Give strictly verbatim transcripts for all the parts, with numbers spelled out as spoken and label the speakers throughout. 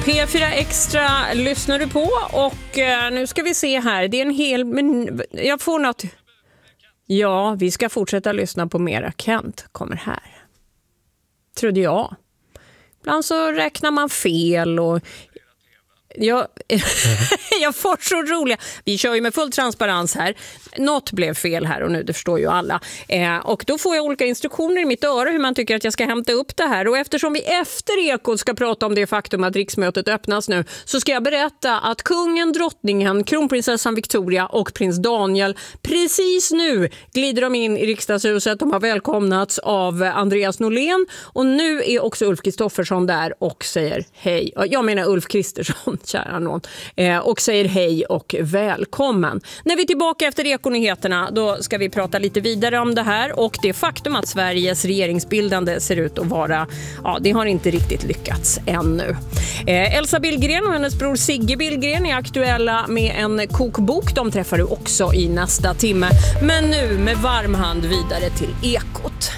Speaker 1: P fyra Extra lyssnar du på och uh, nu ska vi se här. Det är en hel... Men jag får något... Ja, vi ska fortsätta lyssna på mera. Kent kommer här. Trodde jag. Ibland så räknar man fel och... Jag, jag får så roliga. Vi kör ju med full transparens här. Något blev fel här och nu, det förstår ju alla. Eh, och då får jag olika instruktioner i mitt öra hur man tycker att jag ska hämta upp det här. Och eftersom vi efter Ekot ska prata om det faktum att riksmötet öppnas nu, så ska jag berätta att kungen, drottningen, kronprinsessan Victoria och prins Daniel precis nu glider de in i riksdagshuset. De har välkomnats av Andreas Norlén och nu är också Ulf Kristoffersson där och säger hej. Jag menar Ulf Kristersson, kära någon, eh, och säger hej och välkommen. När vi är tillbaka efter Ekonyheterna, då ska vi prata lite vidare om det här och det faktum att Sveriges regeringsbildande ser ut att vara, ja, det har inte riktigt lyckats ännu. Eh, Elsa Billgren och hennes bror Sigge Billgren är aktuella med en kokbok. De träffar du också i nästa timme. Men nu med varm hand vidare till Ekot.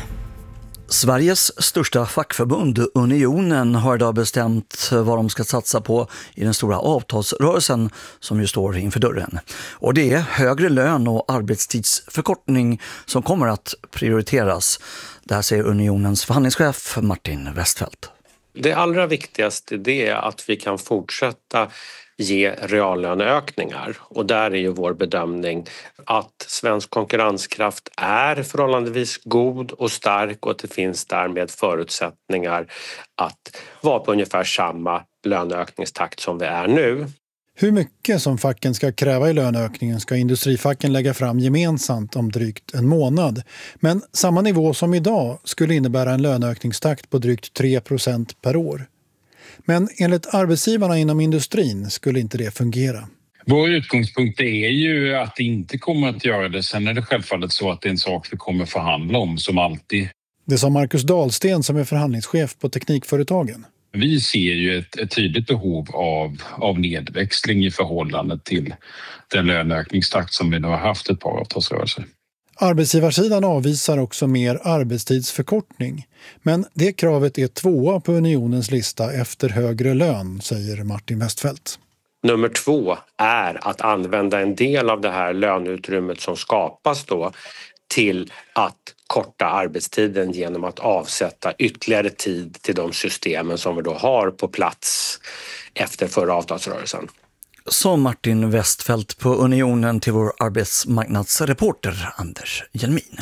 Speaker 2: Sveriges största fackförbund, Unionen, har idag bestämt vad de ska satsa på i den stora avtalsrörelsen som ju står inför dörren. Och det är högre lön och arbetstidsförkortning som kommer att prioriteras. Det här säger Unionens förhandlingschef Martin Westfeldt.
Speaker 3: Det allra viktigaste det är att vi kan fortsätta ge reallöneökningar och där är ju vår bedömning att svensk konkurrenskraft är förhållandevis god och stark och att det finns därmed förutsättningar att vara på ungefär samma löneökningstakt som vi är nu.
Speaker 4: Hur mycket som facken ska kräva i löneökningen ska industrifacken lägga fram gemensamt om drygt en månad. Men samma nivå som idag skulle innebära en löneökningstakt på drygt tre procent per år. Men enligt arbetsgivarna inom industrin skulle inte det fungera.
Speaker 5: Vår utgångspunkt är ju att det inte kommer att göra det. Sen är det självfallet så att det är en sak vi kommer förhandla om som alltid.
Speaker 4: Det sa Marcus Dahlsten som är förhandlingschef på Teknikföretagen.
Speaker 5: Vi ser ju ett, ett tydligt behov av, av nedväxling i förhållande till den löneökningstakt som vi nu har haft ett par avtalsrörelser.
Speaker 4: Arbetsgivarsidan avvisar också mer arbetstidsförkortning. Men det kravet är tvåa på unionens lista efter högre lön, säger Martin Westfeldt.
Speaker 3: Nummer två är att använda en del av det här löneutrymmet som skapas då till att korta arbetstiden genom att avsätta ytterligare tid till de systemen som vi då har på plats efter förra avtalsrörelsen.
Speaker 2: Så Martin Westfeldt på Unionen till vår arbetsmarknadsreporter Anders Hjelmin.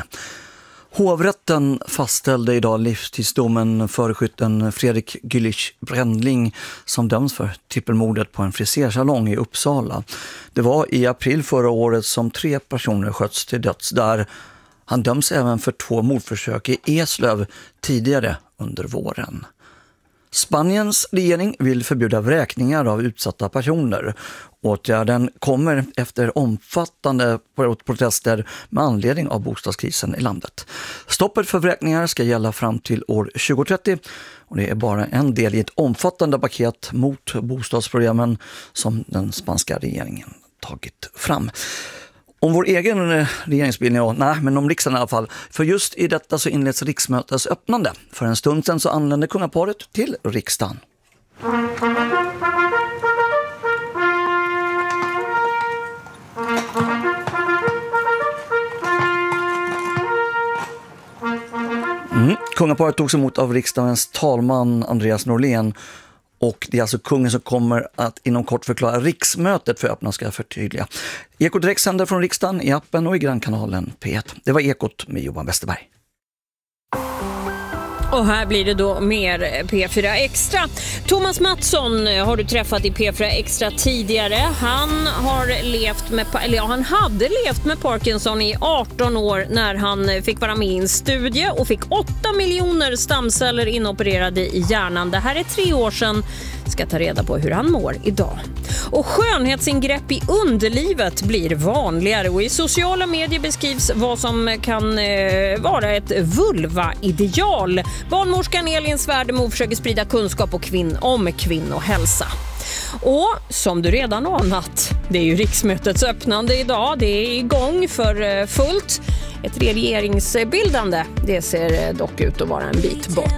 Speaker 2: Hovrätten fastställde idag livstidsdomen för skytten Fredrik Güllich Brändling som döms för trippelmordet på en frisersalong i Uppsala. Det var i april förra året som tre personer sköts till döds där. Han döms även för två mordförsök i Eslöv tidigare under våren. Spaniens regering vill förbjuda vräkningar av utsatta personer. Åtgärden kommer efter omfattande protester med anledning av bostadskrisen i landet. Stoppet för vräkningar ska gälla fram till år tjugo trettio och det är bara en del i ett omfattande paket mot bostadsproblemen som den spanska regeringen tagit fram. Om vår egen regeringsbildning, och, nej, men om riksdagen i alla fall. För just i detta så inleds riksmötets öppnande. För en stund sedan så anlände kungaparet till riksdagen. Mm. Kungaparet togs emot av riksdagens talman Andreas Norlén. Och det är alltså kungen som kommer att inom kort förklara riksmötet för öppna, ska jag förtydliga. Ekot direkt sänder från riksdagen i appen och i grannkanalen P ett. Det var Ekot med Johan Westerberg.
Speaker 1: Och här blir det då mer P fyra Extra. Thomas Mattsson har du träffat i P fyra Extra tidigare. Han har levt med, eller ja, han hade levt med Parkinson i arton år när han fick vara med i en studie och fick åtta miljoner stamceller inopererade i hjärnan. Det här är tre år sedan. Ska ta reda på hur han mår idag. Och skönhetsingrepp i underlivet blir vanligare och i sociala medier beskrivs vad som kan eh, vara ett vulva-ideal. Barnmorskan Elin Svärdemo försöker sprida kunskap och kvinn- om kvinnohälsa. Och som du redan anat, det är ju riksmötets öppnande idag. Det är igång för fullt. Ett regeringsbildande, det ser dock ut att vara en bit bort.